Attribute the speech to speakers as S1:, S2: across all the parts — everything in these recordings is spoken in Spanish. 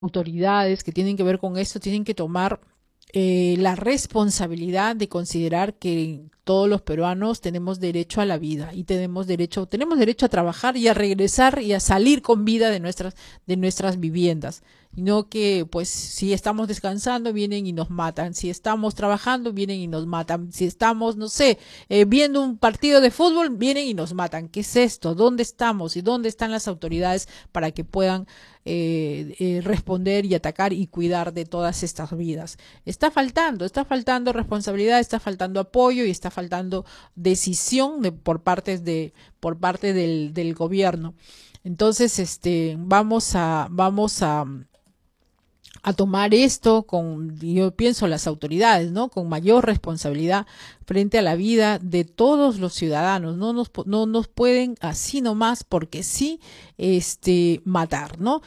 S1: autoridades que tienen que ver con esto tienen que tomar la responsabilidad de considerar que todos los peruanos tenemos derecho a la vida y tenemos derecho a trabajar y a regresar y a salir con vida de nuestras viviendas. Y no que, pues, si estamos descansando, vienen y nos matan. Si estamos trabajando, vienen y nos matan. Si estamos, no sé, viendo un partido de fútbol, vienen y nos matan. ¿Qué es esto? ¿Dónde estamos? ¿Y dónde están las autoridades para que puedan responder y atacar y cuidar de todas estas vidas? Está faltando responsabilidad, está faltando apoyo y está faltando decisión por parte del gobierno. Entonces, vamos a tomar esto con, yo pienso, las autoridades, ¿no? Con mayor responsabilidad frente a la vida de todos los ciudadanos. No nos pueden así nomás porque sí, matar, ¿no?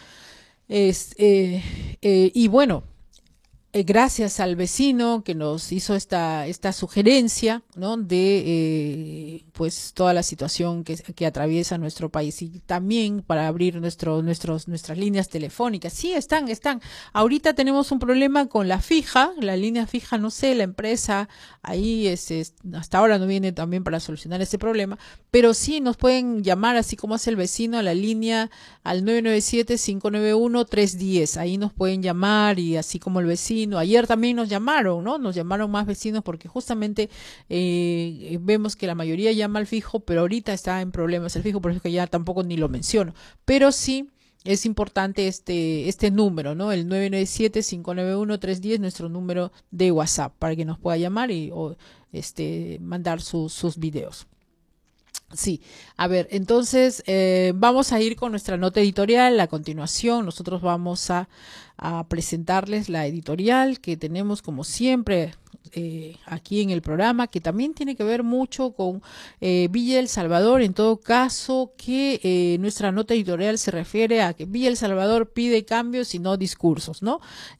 S1: Y bueno, gracias al vecino que nos hizo esta sugerencia, ¿no? De pues toda la situación que atraviesa nuestro país y también para abrir nuestras líneas telefónicas. Sí, están. Ahorita tenemos un problema con la línea fija, no sé, la empresa ahí hasta ahora no viene también para solucionar ese problema, pero sí nos pueden llamar así como hace el vecino a la línea al 997-591-310. Ahí nos pueden llamar y así como el vecino. Ayer también nos llamaron, ¿no? Nos llamaron más vecinos porque justamente vemos que la mayoría llama al fijo, pero ahorita está en problemas el fijo, por eso que ya tampoco ni lo menciono. Pero sí es importante este número, ¿no? El 997-591-310, nuestro número de WhatsApp, para que nos pueda llamar o mandar sus videos. Sí, a ver, entonces vamos a ir con nuestra nota editorial. A continuación, nosotros vamos a presentarles la editorial que tenemos como siempre aquí en el programa, que también tiene que ver mucho con Villa El Salvador. En todo caso, que nuestra nota editorial se refiere a que Villa El Salvador pide cambios y no discursos, ¿no?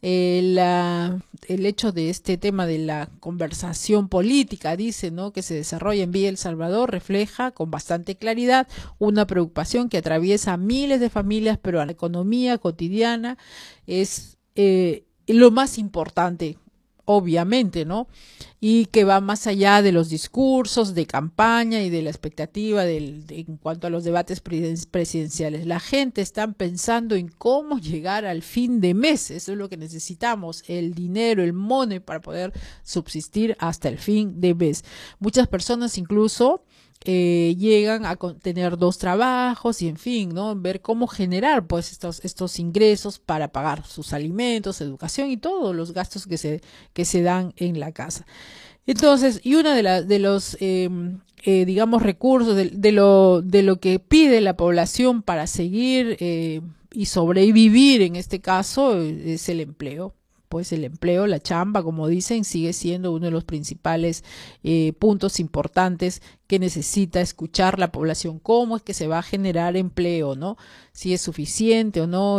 S1: El hecho de este tema de la conversación política, dice, ¿no?, que se desarrolla en Villa El Salvador, refleja con bastante claridad una preocupación que atraviesa a miles de familias, pero a la economía cotidiana es lo más importante, obviamente, ¿no? Y que va más allá de los discursos de campaña y de la expectativa en cuanto a los debates presidenciales. La gente está pensando en cómo llegar al fin de mes. Eso es lo que necesitamos, el dinero, el money para poder subsistir hasta el fin de mes. Muchas personas incluso llegan a tener dos trabajos y en fin, ¿no? Ver cómo generar pues estos ingresos para pagar sus alimentos, educación y todos los gastos que se dan en la casa. Entonces, y una de los digamos recursos de lo que pide la población para seguir y sobrevivir en este caso es el empleo. Pues el empleo, la chamba, como dicen, sigue siendo uno de los principales puntos importantes que necesita escuchar la población. ¿Cómo es que se va a generar empleo, no? Si es suficiente o no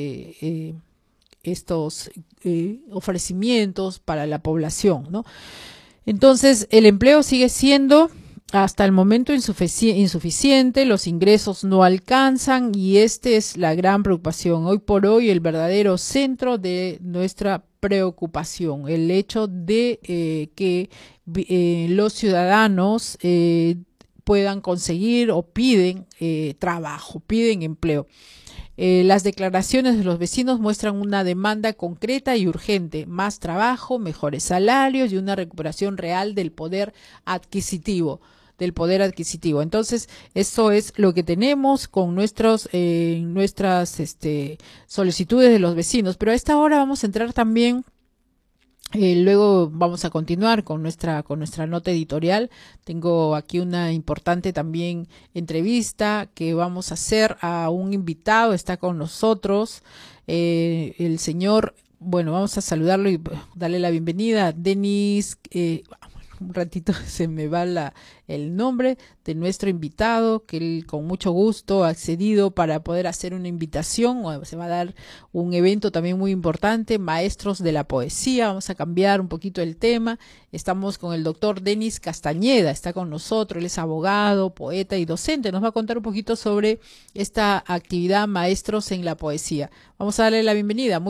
S1: estos ofrecimientos para la población, ¿no? Entonces, el empleo sigue siendo hasta el momento insuficiente, los ingresos no alcanzan y esta es la gran preocupación. Hoy por hoy el verdadero centro de nuestra preocupación, el hecho de que los ciudadanos puedan conseguir o piden trabajo, piden empleo. Las declaraciones de los vecinos muestran una demanda concreta y urgente: más trabajo, mejores salarios y una recuperación real del poder adquisitivo. Entonces, eso es lo que tenemos con nuestras solicitudes de los vecinos. Pero a esta hora vamos a entrar también. Luego vamos a continuar con nuestra nota editorial. Tengo aquí una importante también entrevista que vamos a hacer a un invitado. Está con nosotros el señor, bueno, vamos a saludarlo y darle la bienvenida a Denis. un ratito se me va el nombre de nuestro invitado, que él con mucho gusto ha accedido para poder hacer una invitación. Se va a dar un evento también muy importante, Maestros de la Poesía. Vamos a cambiar un poquito el tema. Estamos con el doctor Denis Castañeda, está con nosotros, él es abogado, poeta y docente. Nos va a contar un poquito sobre esta actividad Maestros en la Poesía. Vamos a darle la bienvenida.